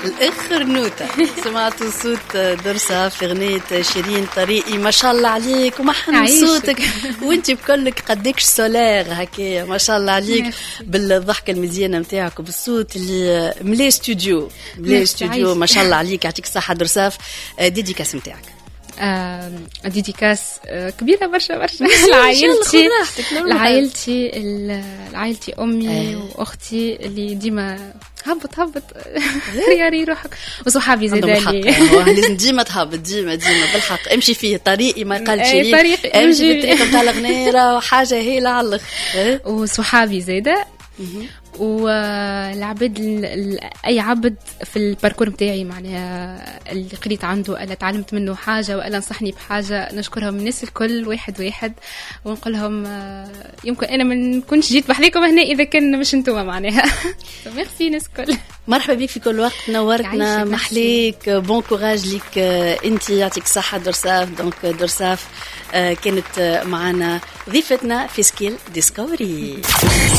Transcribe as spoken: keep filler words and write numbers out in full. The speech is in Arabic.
الاخر نوتة. سمعتوا صوت درسة في غنية شيرين طريقي، ما شاء الله عليك ومحن صوتك وانت بكلك قدكش سولير هكايا ما شاء الله عليك، بالضحكة المزيانة متاعك وبالصوت اللي ملي استوديو ملي استوديو ما شاء الله عليك. يعطيك الصحة درساف. ديديكاس متاعك؟ آه ديديكاس آه كبيرة برشا برشا لعائلتي لعائلتي لعائلتي أمي أيه. وأختي اللي ديما هبط هبط رياري روحك، وصحابي زادالي لازم ديما تهبط ديما ديما بالحق. امشي فيه طريقي ما قال شيء، امشي بالطريقة متاع الغنيرة وحاجة هي على الأخر. وصحابي زادة والعبد اي عبد في الباركور متاعي معناها اللي قريت عنده الا تعلمت منه حاجه والا نصحني بحاجه، نشكرهم الناس الكل واحد واحد ونقول لهم يمكن انا ما نكونش جيت بحليكم هنا اذا كان مش انتم معناها. ميرسي الناس الكل. مرحبا بك في كل وقت، نورتنا محليك. بون كوراج ليك انت، يعطيك الصحه درساف. دونك درساف كانت معنا ضيفتنا في سكيل ديسكفري.